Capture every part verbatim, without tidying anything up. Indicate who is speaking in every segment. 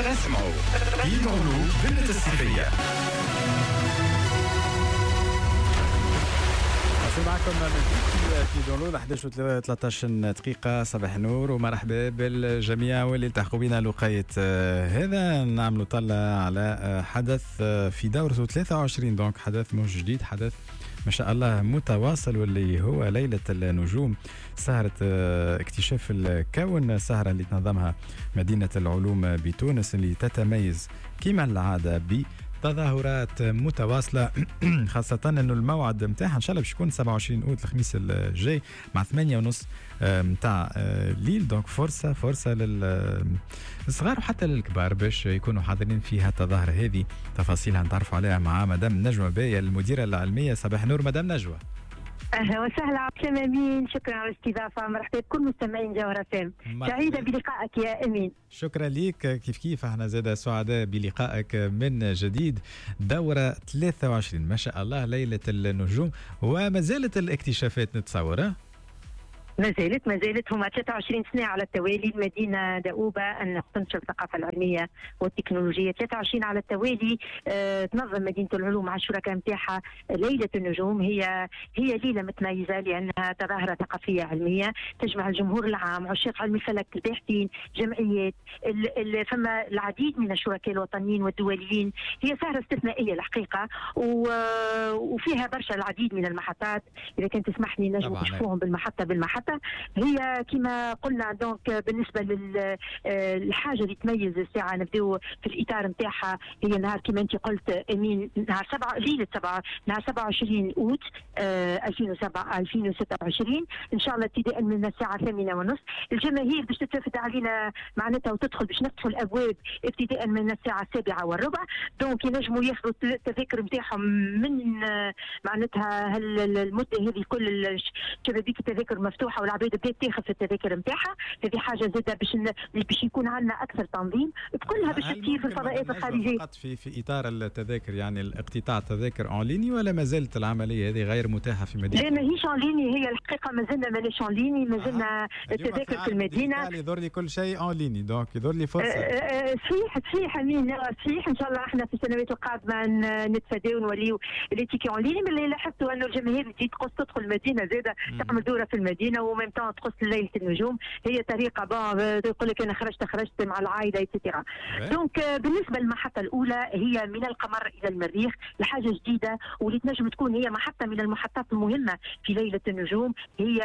Speaker 1: اسمعوا يدعوا بنت الصيفية. معكم في دولو أحد عشر وثلاثة عشر دقيقة. صباح النور ومرحبا بالجميع واللي التحقوا بنا لقاية هذا. نعملوا طلع على حدث في دورة ثلاثة وعشرين، دونك حدث مش جديد، حدث ما شاء الله متواصل، واللي هو ليلة النجوم، سهرة اكتشاف الكون، سهرة اللي تنظمها مدينة العلوم بتونس، اللي تتميز كما العادة ب تظاهرات متواصلة خاصة انه الموعد متاعها ان شاء الله باش يكون سبعة وعشرين أوت الخميس الجاي مع ثمانية ونص متاع الليل. دونك فرصة فرصة للصغار وحتى للكبار باش يكونوا حاضرين في التظاهرة هذه. تفاصيلها نتعرفوا عليها مع مدام نجوى باية المديرة العلمية. صباح النور مدام نجوى.
Speaker 2: اهلا وسهلا عبد امين، شكرا على الاستضافه. مرحبا بكل مستمعين جوهر فام، سعيده بلقائك يا امين.
Speaker 3: شكرا ليك. كيف كيف احنا زاد سعداء بلقائك من جديد. دوره ثلاثة وعشرين ما شاء الله، ليله النجوم، وما زالت الاكتشافات نتصور.
Speaker 2: ما زالت ما زالت هما ثلاثة وعشرين سنة على التوالي. المدينة دؤوبة أن تنشر الثقافة العلمية والتكنولوجية. ثلاثة وعشرين على التوالي آه تنظم مدينة العلوم مع الشركاء نتاعها ليلة النجوم. هي هي ليلة متميزة لأنها تظاهرة ثقافية علمية تجمع الجمهور العام، عشاق علم الفلك، الباحثين، جمعيات، فما العديد من الشركاء الوطنيين والدوليين. هي سهرة استثنائية الحقيقة، وفيها برشا العديد من المحطات. إذا كنت تسمح لي نجم تشوفوهم بالمحطة بالمحطة. هي كما قلنا دونك بالنسبه للحاجه اللي تميز الساعه نبداو في الاطار نتاعها. هي نهار كما انت قلت امين، نهار سبعة ليله سبعة نهار سبعة وعشرين أوت ألفين وسبعة ألفين وستة وعشرين ان شاء الله ابتداء من الساعه الثامنة ونصف. الجماهير باش تتوافد علينا معناتها وتدخل باش نفتحوا الابواب ابتداء من الساعه السابعة والربع. دونك ينجموا ياخذوا التذاكر نتاعهم من معناتها المده هذه. كل شبابيك التذاكر مفتوحه والعباد بدات تاخذ في التذاكر نتاعها. هذه حاجه زاده باش باش يكون عندنا اكثر تنظيم بكلها باش تصير في الفضاءات الخارجيه.
Speaker 3: فقط في في اطار التذاكر، يعني الاقتطاع التذاكر اون ليني، ولا ما زالت العمليه هذه غير متاحه في مدينه؟
Speaker 2: لا ماهيش اون ليني، هي الحقيقه ما زلنا ماناش اون ليني، ما زلنا التذاكر في المدينه.
Speaker 3: يظهر لي كل شيء اون ليني، دونك يظهر لي فرصه.
Speaker 2: صحيح صحيح امين، صحيح. ان شاء الله احنا في السنوات القادمه نتفاداو ونوليو ليتيكي اون ليني. من اللي لاحظتوا انه الجماهير تجي تقص تدخل المدينه زاده تعمل دوره في المدينه وميم طون تقص ليله النجوم. هي طريقه بون يقول لك انا خرجت خرجت مع العائله ايتترا. دونك بالنسبه للمحطه الاولى هي من القمر الى المريخ، لحاجه جديده واللي تنجم تكون هي محطه من المحطات المهمه في ليله النجوم. هي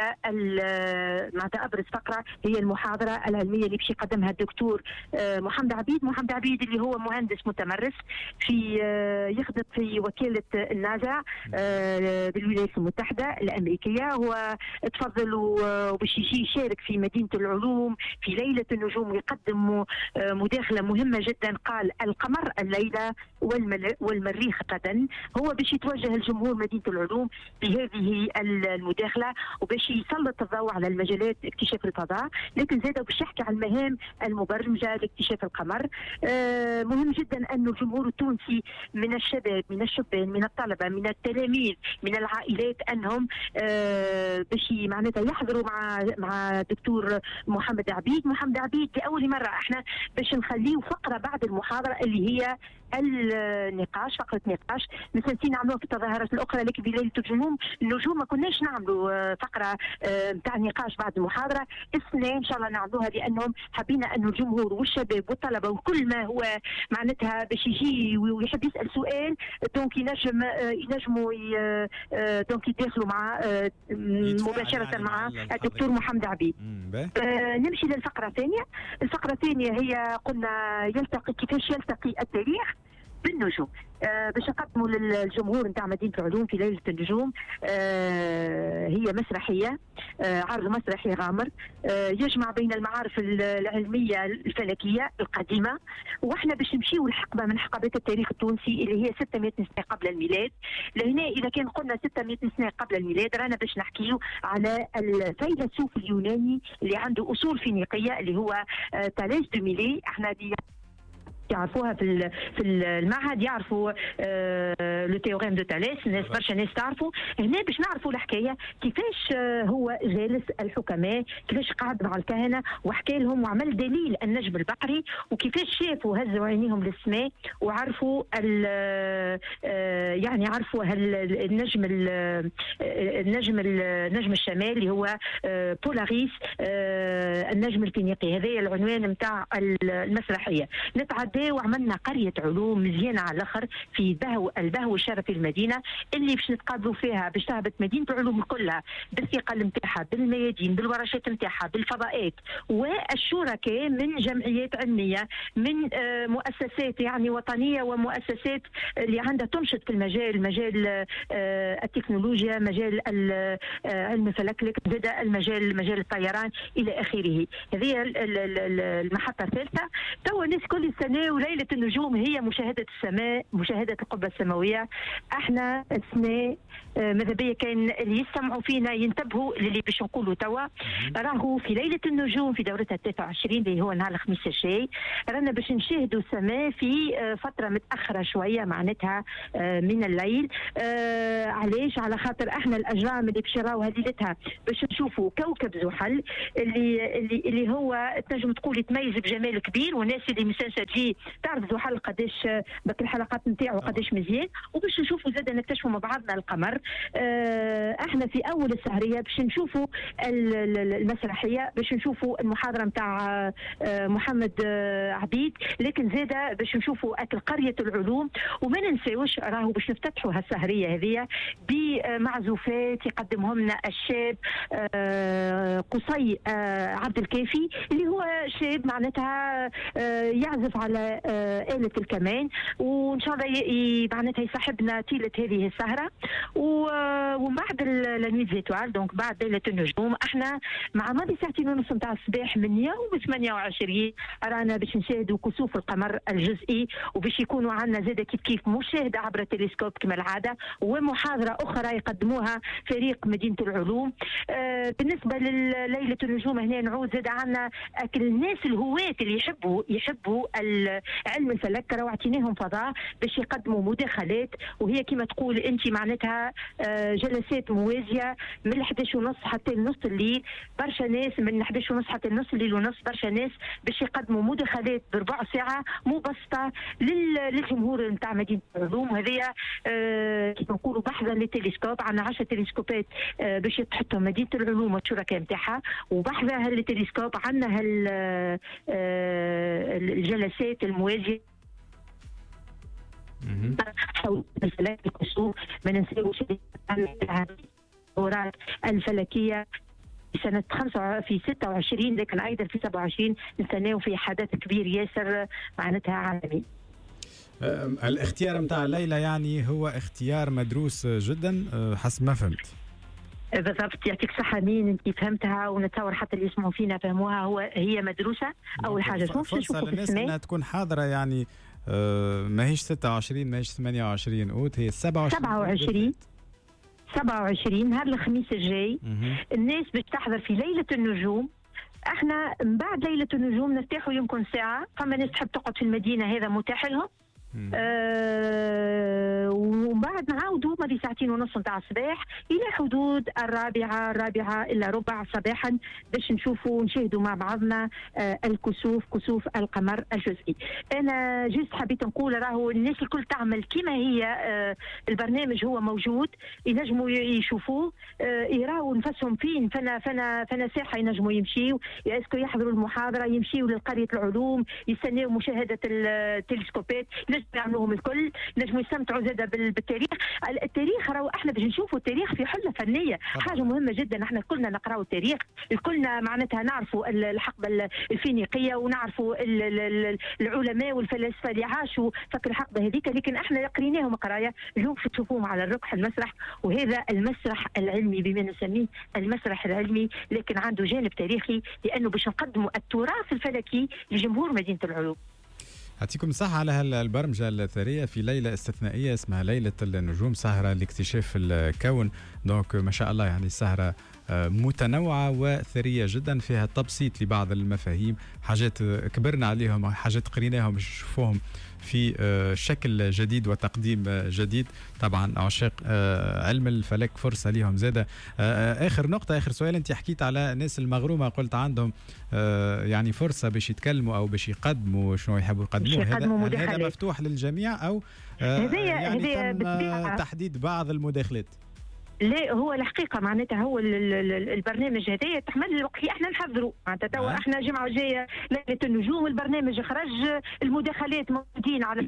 Speaker 2: معناتها ابرز فقره هي المحاضره العلميه اللي باش يقدمها الدكتور محمد عبيد. محمد عبيد اللي هو مهندس متمرس في يخدم في وكاله النازع بالولايات المتحده الامريكيه. هو تفضل وباش يجي يشارك في مدينة العلوم في ليلة النجوم ويقدم مداخلة مهمة جدا. قال القمر الليلة والمريخ غدا. هو باش يتوجه الجمهور مدينة العلوم بهذه المداخلة وباش يسلط الضوء على المجالات اكتشاف الفضاء، لكن زاد باش يحكي عن المهام المبرمجة لاكتشاف القمر. مهم جدا أن الجمهور التونسي من الشباب من الشبان من الطلبة من التلاميذ من العائلات أنهم باش معناتها يحضروا مع مع الدكتور محمد عبيد. محمد عبيد لأول مرة احنا باش نخليه فقرة بعد المحاضرة اللي هي النقاش، فقرة نقاش. نسينا نعملوها في التظاهرات الأخرى، لكن بليلة النجوم النجوم ما كناش نعملوا فقرة نتاع نقاش بعد المحاضرة. السنة إن شاء الله نعملوها لأنهم حبينا أن الجمهور والشباب والطلبة وكل ما هو معناتها باش يجي ويحب يسأل سؤال دونك ينجم ينجموا دونك يتداخلوا مع مباشرة مع الدكتور محمد عبيد. آه نمشي للفقرة الثانية. الفقرة الثانية هي قلنا يلتقي كيفاش يلتقي التاريخ بالنجوم. آه باش نقدموا للجمهور نتاع مدينة العلوم في ليلة النجوم. آه هي مسرحية، آه عرض مسرحي غامر آه يجمع بين المعارف العلمية الفلكية القديمة، واحنا باش نمشيو لحقبة من حقبات التاريخ التونسي اللي هي ستمائة سنة قبل الميلاد. لهنا إذا كان قلنا ستمائة سنة قبل الميلاد رانا باش نحكيو على الفيلسوف اليوناني اللي عنده أصول فينيقية اللي هو آه تاليس دو ميلي. احنا دي يعرفوها في في المعهد، يعرفوا لو تيوريم دو تاليس، الناس برشا ناس تعرفوا. هنا باش نعرفوا الحكايه كيفاش هو جالس الحكماء، كيفاش قعد مع الكهنه وحكى لهم وعمل دليل النجم البحري، وكيفاش شافوا هزوا عينيهم للسماء وعرفوا يعني عرفوا النجم النجم النجم الشمالي اللي هو بولاريس، النجم الفينيقي. هذا العنوان نتاع المسرحيه. نتعدى وعملنا قريه علوم مزيانه على الاخر في بهو البهو الشرفي المدينه، اللي باش نتقابلوا فيها باش تهبط مدينه العلوم كلها بالثقل نتاعها، بالميادين، بالورشات نتاعها، بالفضاءات، والشركاء من جمعيات علميه، من مؤسسات يعني وطنيه ومؤسسات اللي عندها تنشط في المجال، مجال التكنولوجيا، مجال علم الفلك، بدا المجال مجال الطيران الى اخره. هذه المحطه الثالثه. توا الناس كل سنه وليله النجوم هي مشاهده السماء، مشاهده القبه السماويه. احنا السنه ماذا بيا كان اللي يستمعوا فينا ينتبهوا للي باش نقولوا توا. راهو في ليله النجوم في دورتها ثلاثة وعشرين اللي هو نهار الخميس الجاي، رانا باش نشاهدوا السماء في فتره متاخره شويه معناتها من الليل. آه علاش؟ على خاطر احنا الاجرام اللي باش نراوها ليلتها باش نشوفوا كوكب زحل اللي اللي اللي هو تنجم تقول يتميز بجمال كبير، والناس اللي مسانسه فيه تعرف زحل قداش بك الحلقات نتاعو قداش مزيان. وباش نشوفوا زاد نكتشفوا مع بعضنا القمر. آه احنا في اول السهريه باش نشوفوا المسرحيه، باش نشوفوا المحاضره نتاع آه محمد آه عبيد، لكن زاده باش نشوفوا اكل قريه العلوم. وما ننساوش راهو باش نفتتحوا هالسهريه هذه بمعزوفات يقدمهم لنا الشاب آه قصي آه عبد الكافي، اللي هو شاب معناتها آه يعزف على آه آلة الكمان، وان شاء الله معناتها يصاحبنا طيله هذه السهره. ومن بعد لانويت زيتوال دونك بعد ليله النجوم احنا مع ماضي ساعتين ونص نتاع الصباح من يوم ثمانية وعشرين رانا باش نشاهدوا كسوف القمر الجزئي، وباش يكونوا عندنا زاد كيف كيف مشاهده عبر التلسكوب كما العاده، ومحاضره اخرى يقدموها فريق مدينه العلوم. آه بالنسبه لليله النجوم هنا نعود زاد عندنا الناس الهواة اللي يحبوا يحبوا علم الفلك، راهو عطيناهم فضاء باش يقدموا مداخلات، وهي كما تقول انت معناتها آه جلسات موازيه من احداش ونص حتى لنص الليل. برشا ناس من احداش ونص حتى لنص الليل ونص، برشا ناس باش يقدموا مداخلات بربع ساعه مبسطه للجمهور نتاع مدينه العلوم. وهذه آه كيف نقولوا بحثا للتلسكوب، عندنا عشرة تلسكوبات آه باش تحطهم مدينه العلوم والشركاء نتاعها، وبحثا هالتلسكوب عندنا هال آه الجلسات الموازيه حول الفلك الكسوف. ما ننساوش الدورات الفلكيه في سنه خمسة في ستة وعشرين، لكن ايضا في سبعة وعشرين نستناو في حدث كبير ياسر معناتها عالمي.
Speaker 1: الاختيار نتاع الليله يعني هو اختيار مدروس جدا حسب ما فهمت.
Speaker 2: بالضبط، يعطيك الصحة. مين انت فهمتها، ونتصور حتى اللي يسمعوا فينا فهموها. هو هي مدروسة اول حاجة.
Speaker 1: فرصة للناس انها تكون حاضرة يعني آه ماهيش ستة وعشرين ماهيش ثمانية وعشرين اوت، هي سبعة وعشرين
Speaker 2: سبعة وعشرين سبعة وعشرين نهار الخميس الجاي. الناس باش تحضر في ليلة النجوم. احنا من بعد ليلة النجوم نرتاحوا يمكن ساعة، فما ناس تحب تقعد في المدينة هذا متاح لهم. آه ومن بعد نعاودوا ماضي ساعتين ونص نتاع الصباح الى حدود الرابعه الرابعه الا ربع صباحا باش نشوفوا ونشاهدوا مع بعضنا آه الكسوف، كسوف القمر الجزئي. انا جيت حبيت نقول راهو الناس الكل تعمل كما هي. آه البرنامج هو موجود، ينجموا يشوفوه، آه يراو نفسهم فين، فانا فانا فانا ساحه ينجموا يمشيوا اسكو يحضروا المحاضره، يمشيوا لقريه العلوم، يستناو مشاهده التلسكوبات، يعملوهم الكل، نجموا يستمتعوا زاده بالتاريخ. التاريخ راهو احنا باش نشوفوا التاريخ في حله فنيه، حاجه مهمه جدا. احنا كلنا نقراوا التاريخ، الكلنا معناتها نعرفوا الحقبه الفينيقيه، ونعرفوا العلماء والفلاسفه اللي عاشوا فك الحقبه هذيك، لكن احنا قريناهم قرايه، اليوم تشوفوهم على الركح المسرح. وهذا المسرح العلمي بما نسميه المسرح العلمي، لكن عنده جانب تاريخي، لانه باش نقدموا التراث الفلكي لجمهور مدينه العلوم.
Speaker 1: يعطيكم الصحة على هالبرمجة الثرية في ليلة استثنائية اسمها ليلة النجوم، سهرة لاكتشاف الكون. دونك ما شاء الله يعني السهرة متنوعة وثرية جدا، فيها تبسيط لبعض المفاهيم، حاجات كبرنا عليهم، حاجات قريناهم نشوفوهم في شكل جديد وتقديم جديد. طبعا عشاق علم الفلك فرصة ليهم زادة. آخر نقطة، آخر سؤال، أنت حكيت على ناس المغرومة، قلت عندهم يعني فرصة باش يتكلموا أو باش يقدموا شنو يحبوا يقدموا. هذا هذا مفتوح للجميع أو يعني تم تحديد بعض المداخلات؟
Speaker 2: لا، هو الحقيقه معناتها هو البرنامج هذايا تحمل الوقت اللي احنا نحضروا، معناتها توا احنا جمعه جايه ليله النجوم، البرنامج خرج، المداخلات موجودين على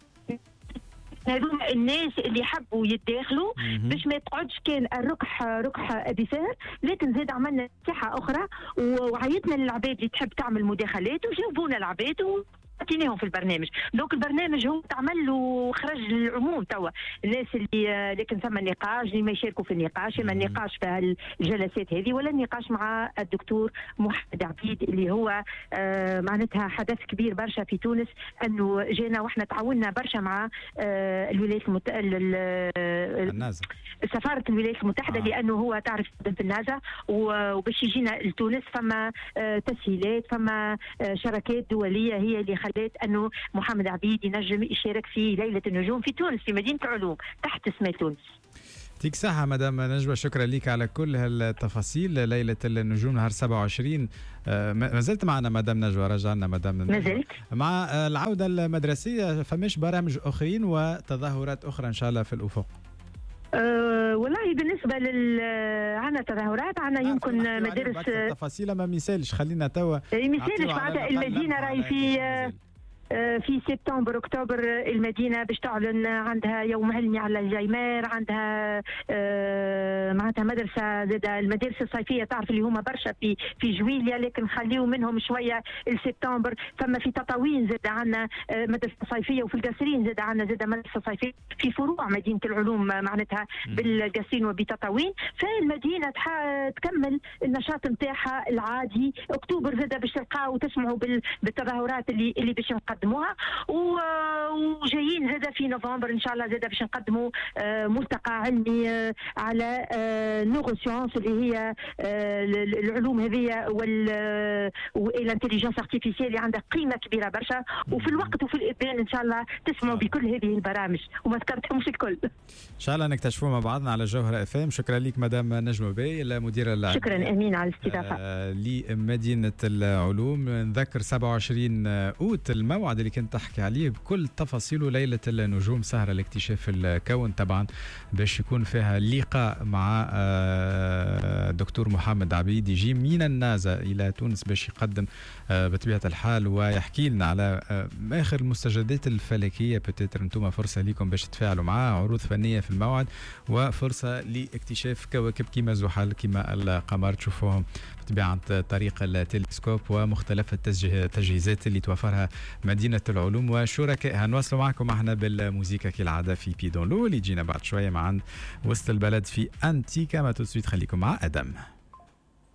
Speaker 2: هذوما الناس اللي حبوا يتداخلوا باش ما تقعدش كان الركح ركح ابي سهر، لكن زاد عملنا مساحه اخرى وعيطنا للعباد اللي تحب تعمل مداخلات وجاوبونا العباد و حطيناهم في البرنامج. دوك البرنامج هو تعمل له خرج للعموم توا، الناس اللي لكن ثم النقاش اللي ما يشاركوا في النقاش، اما النقاش في الجلسات هذه ولا النقاش مع الدكتور محمد عبيد اللي هو آه معناتها حدث كبير برشا في تونس، انه جينا واحنا تعاوننا برشا مع آه الولايات المتحده، سفاره الولايات المتحده، آه. لانه هو تعرف في النازا وباش يجينا لتونس فما آه تسهيلات، فما آه شراكات دوليه هي اللي خلت انه محمد عبيد ينجم يشارك في ليله النجوم في تونس في مدينه العلوم تحت اسم تونس.
Speaker 1: يعطيك صحة مدام نجوى، شكرا لك على كل هالتفاصيل. ليلة النجوم نهار سبعة وعشرين، ما زلت معنا مدام نجوى، رجعنا مدام نجوى.
Speaker 2: ما زلت
Speaker 1: مع العودة المدرسية، فماش برامج أخرين وتظاهرات أخرى إن شاء الله في الأفق؟
Speaker 2: أه والله بالنسبة لل عنا تظاهرات، عنا يمكن مدارس
Speaker 1: التفاصيل ما مثالش، خلينا توا
Speaker 2: مثالش معناتها المدينة راهي في في سبتمبر اكتوبر المدينه باش تعلن عندها يوم علمي على الجيمار، عندها معناتها مدرسه زاد المدارس الصيفيه تعرف اللي هما برشا في في جويليا، لكن نخليو منهم شويه لسبتمبر. فما في تطاوين زاد عندنا مدرسه صيفيه، وفي القصرين زاد عندنا زاد مدرسه صيفيه في فروع مدينه العلوم معناتها بالقصرين وبتطاوين. فالمدينه تكمل النشاط نتاعها العادي. اكتوبر زاد باش تلقاو وتسمعوا بالتظاهرات اللي اللي باش نقدموها، وجايين زاد في نوفمبر ان شاء الله زاد باش نقدموا ملتقى علمي على نوروسيونس اللي هي العلوم هذه والانتليجنس ارتيفيسيال اللي عندها قيمه كبيره برشا. وفي الوقت وفي الابان ان شاء الله تسمعوا بكل هذه البرامج وما ذكرتهمش الكل ان
Speaker 1: شاء الله نكتشفوا مع بعضنا على جوهرة اف ام. شكرا لك مدام نجمة بي المديره العامه.
Speaker 2: شكرا امين على الاستضافه
Speaker 1: آه لمدينه العلوم. نذكر سبعة وعشرين اوت الموعد اللي كنت تحكي عليه بكل تفاصيله، ليله النجوم، سهره لاكتشاف الكون طبعا، باش يكون فيها لقاء مع دكتور محمد عبيد يجي من النازا الى تونس باش يقدم بطبيعه الحال ويحكي لنا على اخر المستجدات الفلكيه. بتاتر انتم فرصه ليكم باش تتفاعلوا معاه، عروض فنيه في الموعد وفرصه لاكتشاف كواكب كيما زحل كيما القمر تشوفوهم بطبيعه طريق التلسكوب ومختلف التجهيزات اللي توفرها مدينه العلوم وشركائها. نواصلوا معكم احنا بالموسيقى كالعاده في بيدون لو اللي يجينا بعد شويه مع وسط البلد في انتيكا. ما تسويت خليكم مع ادم.